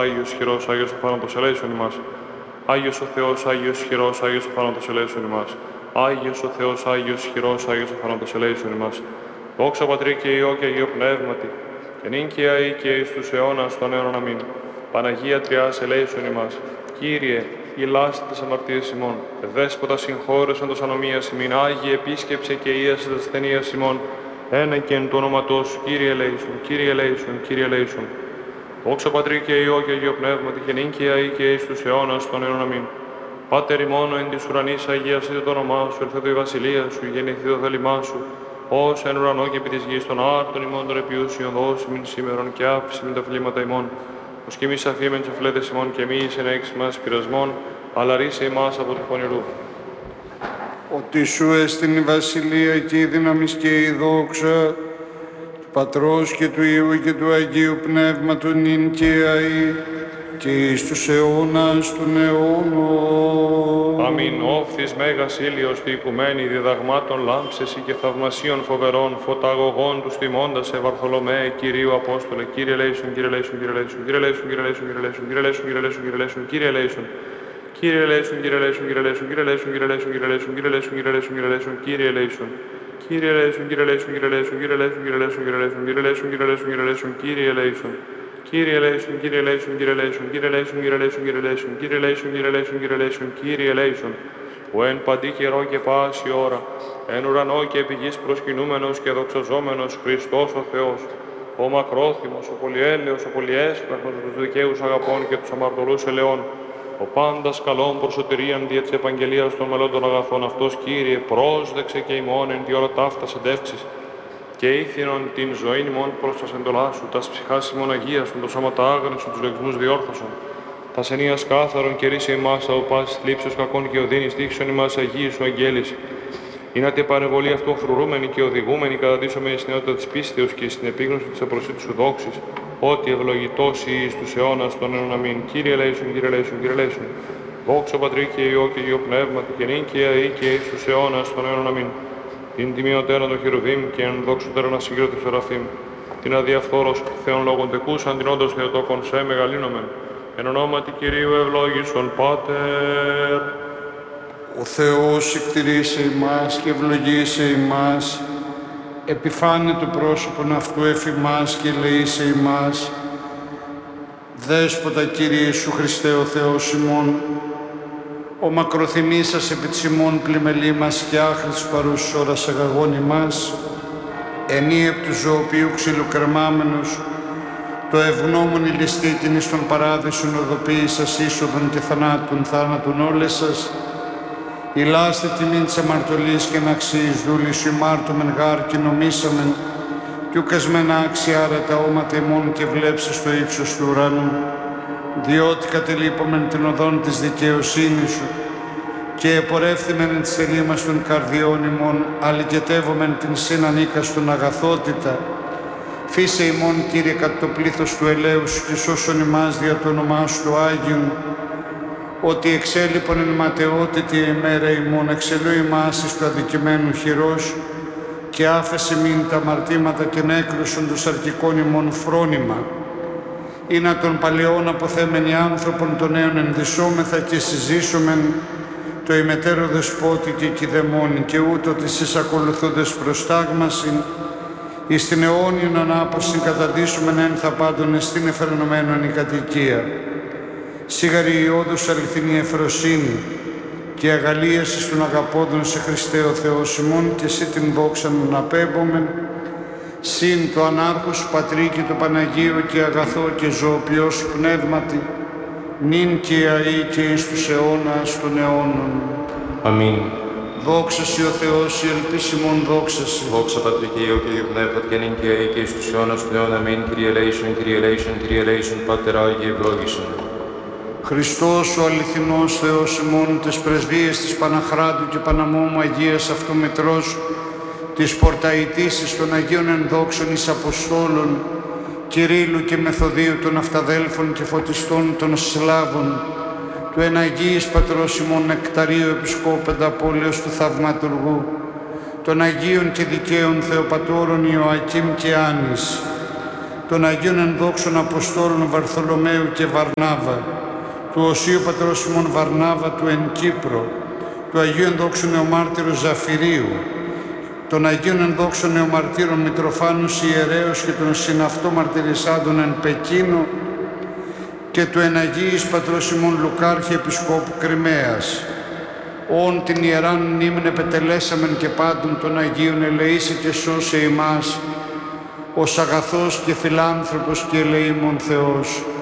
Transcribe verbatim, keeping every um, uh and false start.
Άγιος ισχυρός, Άγιος ο θάνατος ελέησον ημάς. Άγιος ο Θεός, Άγιος ισχυρός, Άγιος ο θάνατος ελέησον ημάς. Άγιος ο Θεός, Άγιος ισχυρός, Άγιος ο θάνατος ελέησον ημάς. Δόξα Πατρί και Υιό και Αγίο Πνεύματι, και νυν και αεί και εις τους αιώνας των αιώνων αμήν. Παναγία Τριάς ελέησον ημάς. Κύριε, ηλάστε τες αμαρτίες ημών. Δέσποτα συγχώρεσον τος ανομίας ημίν. Άγιε επίσκεψε και ίασε τας ασθενείας ημών. Ένα και εν του όνοματός σου, Κύριε ελέησον, Κύριε ελέησον, Κύριε ελέησον. Δόξα Πατρί και Υιό και Αγίο Πνεύματι, και νυν και αεί και εις τους αιώνας των αιώνων αμήν. Πάτερ ημών εν της ουρανής, αγιασθήτω το όνομά σου, ελθέτω η βασιλεία σου, γεννηθήτω το θέλημά σου, ως εν ουρανό και επί της γης των άρτων ημών των επιούσιων δώσιμην σήμερον και άφησιμην τα φλήματα ημών. Ως κι εμείς αφήμεν τις αφλέτες ημών και μη εις εν έξι μας πειρασμών, αλλά ρίσε ημάς από του πονηρού. Ότι σου έστειν η βασιλεία και η δύναμις και η δόξα του Πατρός και του Υιού και του Αγίου Πνεύματος νυν και αεί και εις τους αιώνας των αιώνων. Αμήν. Όφθης μέγας ήλιος τη οικουμένη διδαγμάτων λάμψεση και θαυμασίων φοβερών φωταγωγών του τιμώντας σε Βαρθολομαίε Κυρίου Απόστολε. Κύριε ελέησον, Κύριε ελέησον, Κύριε ελέησον, Κύριε ελέησον, Κύριε ελέησον, Κύριε ελέησον, Κύριε ελέησον, Κύριε ελέησον, Κύριε ελέησον, Κύριε ελέησον, Κύριε ελέησον, Κύριε ελέησον, Κύριε ελέησον, Κύριε ελέησον, Κύριε ελέησον, Κύριε ελέησον, Κύριε ελέησον, Κύριε ελέησον, Κύριε ελέησον. Κύριε ελέησον, Κύριε ελέησον, Κύριε ελέησον, Κύριε ελέησον, Κύριε ελέησον, Κύριε ελέησον, Κύριε ελέησον, Κύριε ελέησον, Κύριε ελέησον, Κύριε ελέησον. Κύριε ελέησον, Κύριε ελέησον, Κύριε ελέησον, Κύριε ελέησον, Κύριε ελέησον, Κύριε ελέησον, Κύριε ελέησον, Κύριε ελέησον, Κύριε ελέησον, Κύριε ελέησον. Ο εν παντή καιρό και πάση ώρα, εν ουρανό και επί γης προσκυνούμενος και δοξαζόμενος Χριστός ο Θεός, ο μακρόθυμος, ο πολυέλεος, ο πολυέσπραχνος, τους δικαίους αγαπών και τους αμαρτωλούς ελαιών, ο πάντας καλών προς σωτηρίαν δια της επαγγελίας των μελών των αγαθών, αυτός Κύριε πρόσδεξε και ημών εν τη ώρα ταύτα συντεύξεις, και ήθινον την ζωήν ημών προς τας εντολάς σου, τας ψυχάς ημών αγίασον, το σώματα άγνωσον, τους λεγμούς διόρθωσον, τα ενίας κάθαρον και ρίσε ημάς από πάσης θλίψεως κακών και οδύνης, δείξον ημάς Αγίη σου αγγέλης, ή να την παρεμβολή αυτού φρουρούμενη και οδηγούμενη καταδύσσομεν εις νεότητα της πίστεως και στην επίγνωση της απροσίτου σου δόξης, ότι ευλογητός ή εις τους αιώνας των αιώνων αμήν. Κύριε ελέησον, Κύριε ελέησον, Κύριε ελέησον. Δόξα Πατρί και Υιό και Αγίο Πνεύματι, και νυν και αεί και εις τους αιώνας των αιώνων αμήν. Την τιμιωτέρα των χερουβίμ και εν δόξωτέρα να συγκρότη σεραφείμ, την αδιαφθόρος Θεόν λόγων τεκούσαν, την όντως Θεοτόκον σε μεγαλύνομεν. Εν ονόματι Κυρίου ευλόγησον Πάτερ. Ο Θεός εκτηρήσε ημάς και ευλογήσε ημάς, επιφάνε το πρόσωπον αυτού εφημάς και ελεήσε ημάς. Δέσποτα Κύριε Ιησού Χριστέ ο Θεός ημών, ο μακροθυμής σας επί της ημών πλημελή μας και άχρης παρούς ώρας αγαγών ημάς, ενή επ' του ζωοποιού ξυλοκρεμάμενος, το ευγνώμων ηλιστήτην εις τον παράδεισον οδοποίησας είσοδον και θανάτων θάνατον όλες σας, ηλάστε τιμήν της αμαρτωλής και να αξίεις δούλη σου ημάρτωμεν γάρ και νομίσαμεν, κι ουκασμένα άξια άρα τα όματα ημών και βλέψε στο ύψος του ουρανού, διότι κατελείπομεν την οδόν της δικαιοσύνης σου και επορεύθυμεν της θελήμας των καρδιών ημών, αλικετεύομεν την συνανίκαστον αγαθότητα. Φύσε ημών, Κύριε, κατ' το πλήθος του ελέους σου και σώσον ημάς δια το όνομά σου το Άγιον, ότι εξέλιπον εν ματαιότητη ημέρα ημών, εξελού ημάς εις του αδικημένου χειρός και άφεσε μην τα αμαρτήματα και νέκρουσον τους αρκικών ημών φρόνημα. Ή να των παλαιών αποθέμενοι άνθρωπον των νέων ενδυσόμεθα και συζήσομεν το ημετέρω δεσπότη και κηδεμόνι και ούτω της εις ακολουθούντες προστάγμασιν εις την αιώνιον ανάπαυσιν καταδύσομεν ένθα πάντων εστίν εφερνωμένον η κατοικία. Σίγαρη η όντως αληθινή εφροσύνη και αγαλίαση των αγαπώντων σε Χριστέ ο Θεός ημών και εσύ την δόξα να απέμπομεν, συν το ανάρχος Πατρί και το Παναγίο και αγαθό και ζωοποιός πνεύματι, νυν και αεί και εις τους αιώνας των αιώνων. Αμήν. Δόξα σοι ο Θεός, η ελπίσιμον δόξα σοι. Δόξα Πατρί και Υιό και Αγίου Πνεύματι, και νυν και αεί και εις τους αιώνας των αιώνων. Αμήν. Κύριε ελέησον, Κύριε ελέησον, Κύριε ελέησον, Πάτερ Άγιε ευλόγησον. Χριστός ο αληθινός Θεός ημών, τες πρεσβείες της Παναχράντου και Παναμόμου Αγίας αυτού Μητρός, της πορταητήσης των Αγίων ενδόξων εις Αποστόλων, Κυρίλλου και Μεθοδίου των Αυταδέλφων και Φωτιστών των Σλάβων, του εν Αγίης Πατρός ημών Νεκταρίου Επισκόπεντα Πόλεως του Θαυματουργού, των Αγίων και Δικαίων Θεοπατώρων Ιωακήμ και Άνης, των Αγίων Ενδόξων Αποστόλων Βαρθολομαίου και Βαρνάβα, του Οσίου Πατρός ημών Βαρνάβα του εν Κύπρο, του Αγίου Ενδόξου Νεομάρτυρου Ζαφυρίου, των Αγίων Ενδόξων Νεομαρτύρων Μητροφάνους Ιερέως και των συναυτό μαρτυρισάντων εν Πεκίνο και του εν Αγίης Πατρός ημών Λουκάρχη Επισκόπου Κρυμαίας. Όν την Ιεράν μνήμην επετελέσαμεν και πάντων των Αγίων ελεήσε και σώσε ημάς, ως αγαθός και φιλάνθρωπος και ελεήμων Θεός.